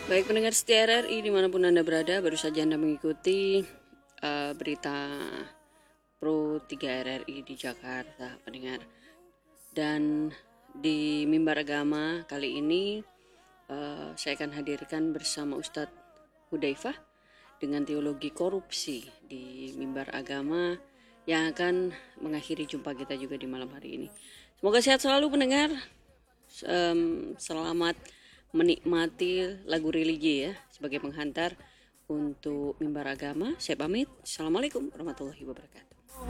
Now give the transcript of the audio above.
Baik pendengar setia RRI dimanapun Anda berada, baru saja Anda mengikuti berita Pro 3 RRI di Jakarta, pendengar. Dan di Mimbar Agama kali ini saya akan hadirkan bersama Ustadz Hudzaifah dengan teologi korupsi di Mimbar Agama yang akan mengakhiri jumpa kita juga di malam hari ini. Semoga sehat selalu pendengar. Selamat menikmati lagu religi ya sebagai penghantar untuk Mimbar Agama. Saya pamit. Assalamualaikum warahmatullahi wabarakatuh.